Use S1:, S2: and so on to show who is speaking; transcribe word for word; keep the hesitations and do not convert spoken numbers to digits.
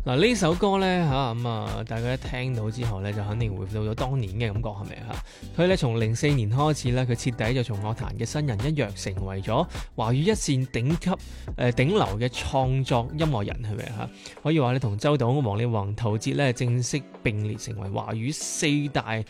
S1: 嗱呢首歌咧嚇咁啊，大家一聽到之後咧，就肯定回到咗當年嘅感覺，係咪嚇？佢咧從零四年開始咧，佢徹底就從樂壇嘅新人一躍成為咗華語一線頂級誒、呃、頂流嘅創作音樂人，係咪嚇？可以話咧同周董、王力宏、陶喆咧正式並列成為華語四大